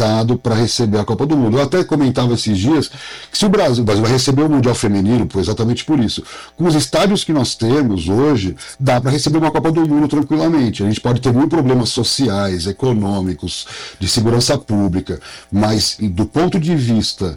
limitado para receber a Copa do Mundo. Eu até comentava esses dias que se o Brasil vai receber o Mundial Feminino, exatamente por isso. Com os estádios que nós temos hoje, dá para receber uma Copa do Mundo tranquilamente. A gente pode ter mil problemas sociais, econômicos, de segurança pública, mas do ponto de vista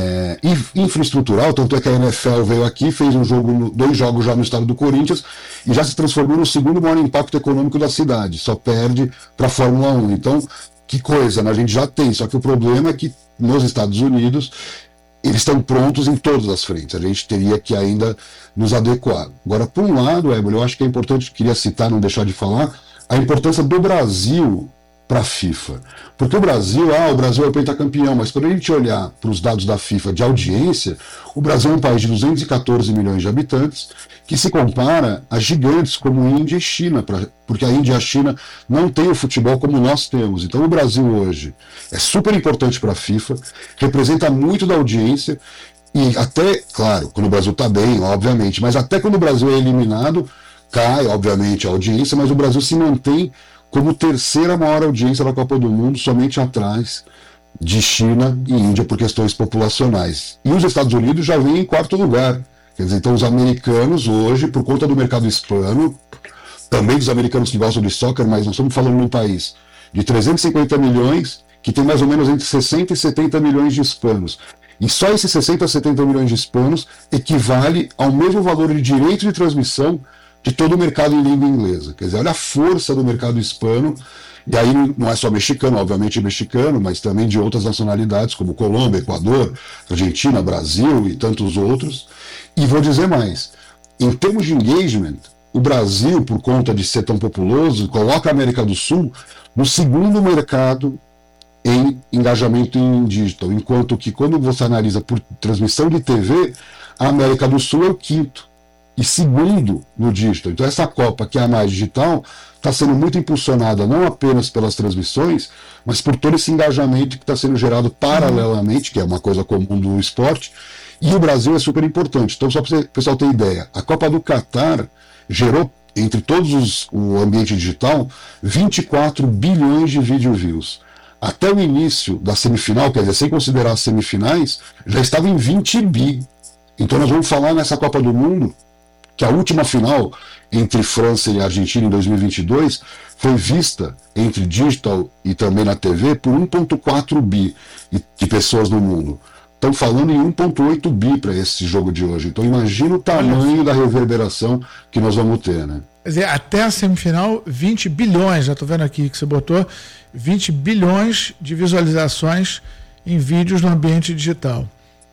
infraestrutural, tanto é que a NFL veio aqui, fez 2 jogos já no estado do Corinthians e já se transformou no segundo maior impacto econômico da cidade, só perde para a Fórmula 1. Então, que coisa, né? A gente já tem, só que o problema é que nos Estados Unidos eles estão prontos em todas as frentes, a gente teria que ainda nos adequar. Agora, por um lado, eu acho que é importante, queria citar, não deixar de falar, a importância do Brasil para a FIFA. Porque o Brasil é o pentacampeão, mas quando a gente olhar para os dados da FIFA de audiência, o Brasil é um país de 214 milhões de habitantes, que se compara a gigantes como Índia e China, porque a Índia e a China não têm o futebol como nós temos. Então o Brasil hoje é super importante para a FIFA, representa muito da audiência, e até, claro, quando o Brasil está bem, obviamente, mas até quando o Brasil é eliminado, cai, obviamente, a audiência, mas o Brasil se mantém como terceira maior audiência da Copa do Mundo, somente atrás de China e Índia por questões populacionais. E os Estados Unidos já vêm em 4º lugar. Quer dizer, então os americanos hoje, por conta do mercado hispano, também dos americanos que gostam de soccer, mas nós estamos falando de um país de 350 milhões, que tem mais ou menos entre 60 e 70 milhões de hispanos. E só esses 60 a 70 milhões de hispanos equivale ao mesmo valor de direito de transmissão de todo o mercado em língua inglesa. Quer dizer, olha a força do mercado hispano, e aí não é só mexicano, obviamente mexicano, mas também de outras nacionalidades, como Colômbia, Equador, Argentina, Brasil e tantos outros. E vou dizer mais, em termos de engagement, o Brasil, por conta de ser tão populoso, coloca a América do Sul no 2º mercado em engajamento em digital, enquanto que quando você analisa por transmissão de TV, a América do Sul é o 5º. E 2º no digital. Então essa Copa, que é a mais digital, está sendo muito impulsionada não apenas pelas transmissões, mas por todo esse engajamento que está sendo gerado paralelamente, que é uma coisa comum do esporte, e o Brasil é super importante. Então, só para o pessoal ter ideia, a Copa do Catar gerou, entre todos o ambiente digital, 24 bilhões de video views. Até o início da semifinal, quer dizer, sem considerar as semifinais, já estava em 20 bi. Então nós vamos falar nessa Copa do Mundo que a última final entre França e Argentina em 2022 foi vista entre digital e também na TV por 1,4 bi de pessoas no mundo. Estão falando em 1,8 bi para esse jogo de hoje. Então imagina o tamanho da reverberação que nós vamos ter, né? Quer dizer, até a semifinal, 20 bilhões, já estou vendo aqui que você botou, 20 bilhões de visualizações em vídeos no ambiente digital.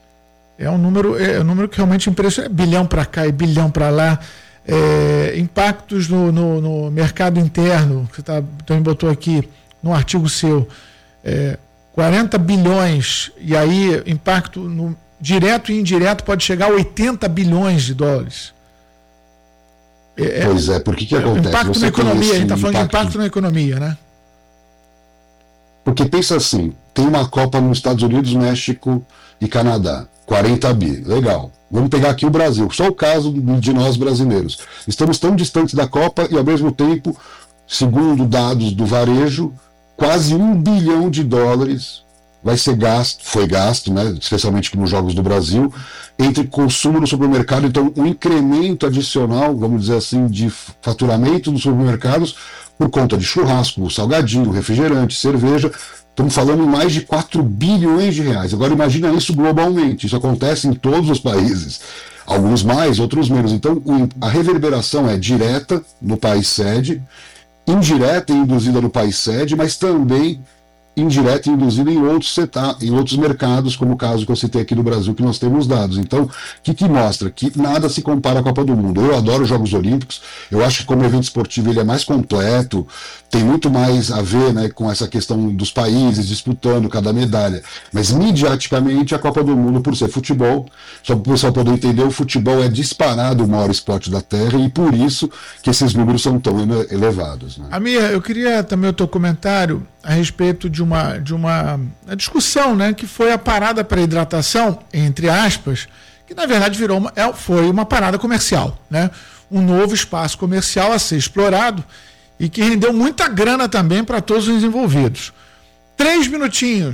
É um número que realmente impressiona. Bilhão para cá e bilhão para lá. Impactos no mercado interno, que você também botou aqui no artigo seu. 40 bilhões, e aí impacto direto e indireto pode chegar a 80 bilhões de dólares. Pois é, por que acontece? Impacto na economia, a gente está falando de impacto na economia, né? Porque pensa assim, tem uma Copa nos Estados Unidos, México e Canadá. 40 bi, legal. Vamos pegar aqui o Brasil, só o caso de nós brasileiros. Estamos tão distantes da Copa e, ao mesmo tempo, segundo dados do varejo, quase $1 bilhão foi gasto, né, especialmente nos Jogos do Brasil, entre consumo no supermercado. Então, um incremento adicional, vamos dizer assim, de faturamento dos supermercados por conta de churrasco, salgadinho, refrigerante, cerveja. Estamos falando em mais de 4 bilhões de reais. Agora imagina isso globalmente. Isso acontece em todos os países. Alguns mais, outros menos. Então a reverberação é direta no país sede, indireta e induzida no país sede, mas também indireta e induzida em outros mercados, como o caso que eu citei aqui do Brasil, que nós temos dados. Então, o que mostra? Que nada se compara à Copa do Mundo. Eu adoro os Jogos Olímpicos, eu acho que como evento esportivo ele é mais completo, tem muito mais a ver, né, com essa questão dos países disputando cada medalha. Mas, midiaticamente, a Copa do Mundo, por ser futebol, só para o pessoal poder entender, o futebol é disparado o maior esporte da Terra e por isso que esses números são tão elevados, né? Amir, eu queria também o teu comentário a respeito de uma discussão, né, que foi a parada para hidratação, entre aspas, que na verdade foi uma parada comercial, né? Um novo espaço comercial a ser explorado e que rendeu muita grana também para todos os envolvidos. 3 minutinhos.